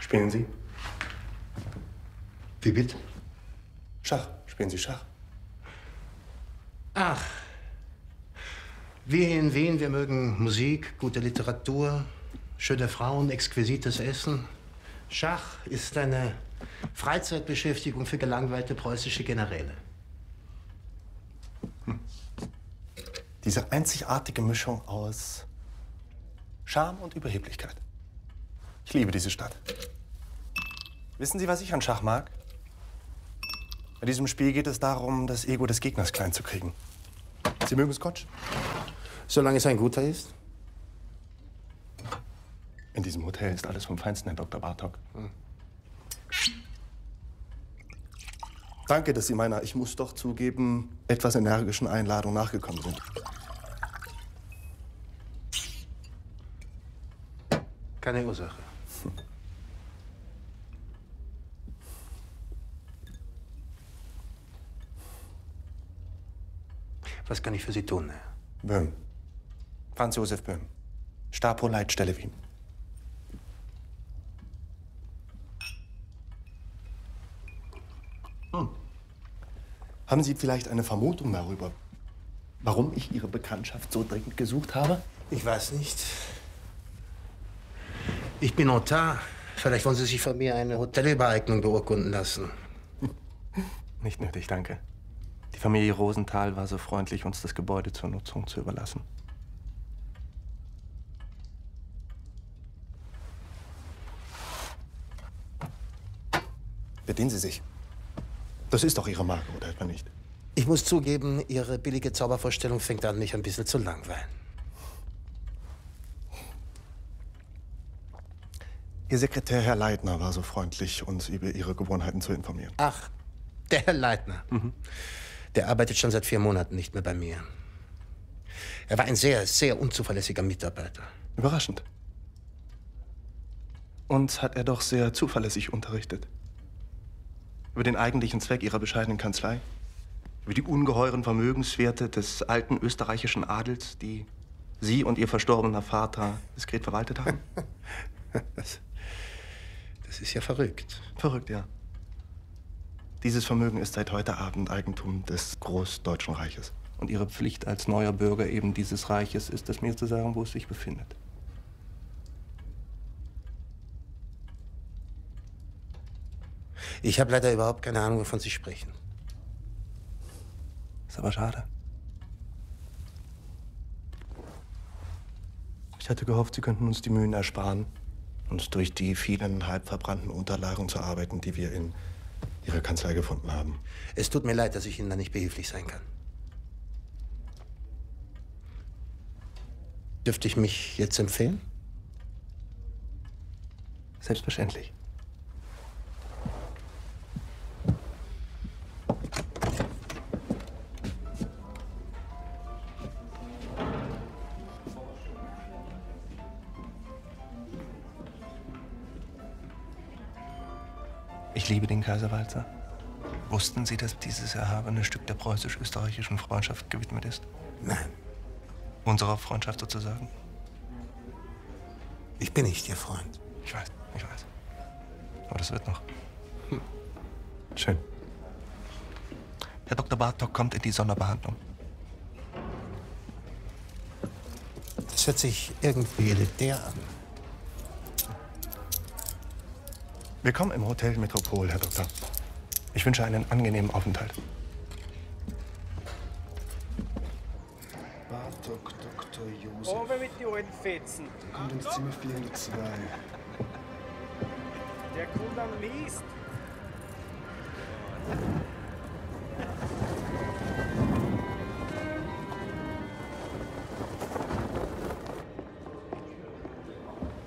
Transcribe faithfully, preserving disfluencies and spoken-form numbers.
Spielen Sie? Wie bitte? Schach. Spielen Sie Schach? Ach. Wir in Wien, wir mögen Musik, gute Literatur, schöne Frauen, exquisites Essen. Schach ist eine Freizeitbeschäftigung für gelangweilte preußische Generäle. Hm. Diese einzigartige Mischung aus Charme und Überheblichkeit. Ich liebe diese Stadt. Wissen Sie, was ich an Schach mag? Bei diesem Spiel geht es darum, das Ego des Gegners klein zu kriegen. Sie mögen Scotch? Solange es ein guter ist. In diesem Hotel ist alles vom Feinsten, Herr Doktor Bartok. Hm. Danke, dass Sie meiner, ich muss doch zugeben, etwas energischen Einladung nachgekommen sind. Keine Ursache. Hm. Was kann ich für Sie tun, Herr? Böhm. Franz Josef Böhm. Stapo-Leitstelle Wien. Hm. Haben Sie vielleicht eine Vermutung darüber, warum ich Ihre Bekanntschaft so dringend gesucht habe? Ich weiß nicht. Ich bin Notar. Vielleicht wollen Sie sich von mir eine Hotelübereignung beurkunden lassen. Nicht nötig, danke. Die Familie Rosenthal war so freundlich, uns das Gebäude zur Nutzung zu überlassen. Bedienen Sie sich. Das ist doch Ihre Marke, oder etwa nicht? Ich muss zugeben, Ihre billige Zaubervorstellung fängt an, mich ein bisschen zu langweilen. Ihr Sekretär, Herr Leitner, war so freundlich, uns über Ihre Gewohnheiten zu informieren. Ach, der Herr Leitner. Mhm. Der arbeitet schon seit vier Monaten nicht mehr bei mir. Er war ein sehr, sehr unzuverlässiger Mitarbeiter. Überraschend. Uns hat er doch sehr zuverlässig unterrichtet. Über den eigentlichen Zweck Ihrer bescheidenen Kanzlei. Über die ungeheuren Vermögenswerte des alten österreichischen Adels, die Sie und Ihr verstorbener Vater diskret verwaltet haben. das, das ist ja verrückt. Verrückt, ja. Dieses Vermögen ist seit heute Abend Eigentum des Großdeutschen Reiches. Und Ihre Pflicht als neuer Bürger eben dieses Reiches ist es, mir zu sagen, wo es sich befindet. Ich habe leider überhaupt keine Ahnung, wovon Sie sprechen. Ist aber schade. Ich hatte gehofft, Sie könnten uns die Mühen ersparen, uns durch die vielen halb verbrannten Unterlagen zu arbeiten, die wir in Ihrer Kanzlei gefunden haben. Es tut mir leid, dass ich Ihnen da nicht behilflich sein kann. Dürfte ich mich jetzt empfehlen? Selbstverständlich. Ich liebe den Kaiserwalzer. Wussten Sie, dass dieses erhabene Stück der preußisch-österreichischen Freundschaft gewidmet ist? Nein. Unserer Freundschaft sozusagen? Ich bin nicht Ihr Freund. Ich weiß, ich weiß. Aber das wird noch. Hm. Schön. Herr Doktor Bartok kommt in die Sonderbehandlung. Das hört sich irgendwie elitär an. Willkommen im Hotel Metropol, Herr Doktor. Ich wünsche einen angenehmen Aufenthalt. Bartok, Doktor Josef. Oben mit den alten Fetzen. Der kommt ins Zimmer vierhundertzwei. Der kommt am Mist.